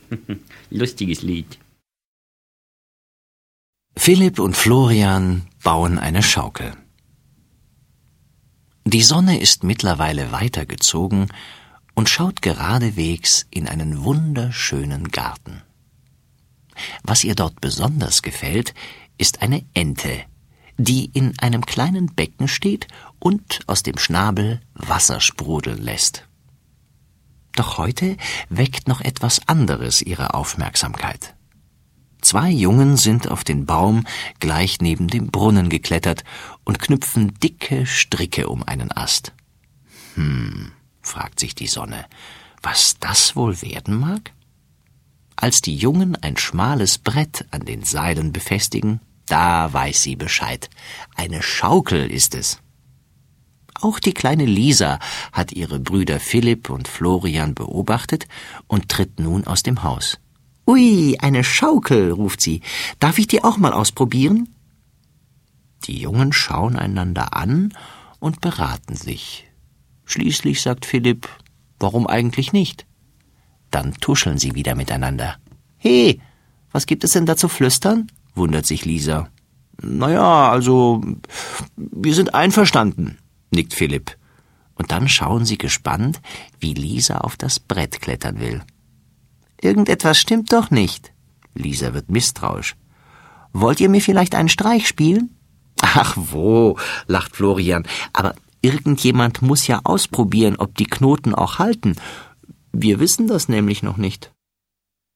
Lustiges Lied. Philipp und Florian bauen eine Schaukel. Die Sonne ist mittlerweile weitergezogen und schaut geradewegs in einen wunderschönen Garten. Was ihr dort besonders gefällt, ist eine Ente, die in einem kleinen Becken steht und aus dem Schnabel Wasser sprudeln lässt. Doch heute weckt noch etwas anderes ihre Aufmerksamkeit. 2 Jungen sind auf den Baum gleich neben dem Brunnen geklettert und knüpfen dicke Stricke um einen Ast. Fragt sich die Sonne, was das wohl werden mag? Als die Jungen ein schmales Brett an den Seilen befestigen, da weiß sie Bescheid. Eine Schaukel ist es. Auch die kleine Lisa hat ihre Brüder Philipp und Florian beobachtet und tritt nun aus dem Haus. »Ui, eine Schaukel«, ruft sie. »Darf ich die auch mal ausprobieren?« Die Jungen schauen einander an und beraten sich. Schließlich sagt Philipp, warum eigentlich nicht? Dann tuscheln sie wieder miteinander. »Hey, was gibt es denn da zu flüstern?« wundert sich Lisa. »Naja, also, wir sind einverstanden«, nickt Philipp. Und dann schauen sie gespannt, wie Lisa auf das Brett klettern will. »Irgendetwas stimmt doch nicht.« Lisa wird misstrauisch. »Wollt ihr mir vielleicht einen Streich spielen?« »Ach wo«, lacht Florian, »aber irgendjemand muss ja ausprobieren, ob die Knoten auch halten. Wir wissen das nämlich noch nicht.«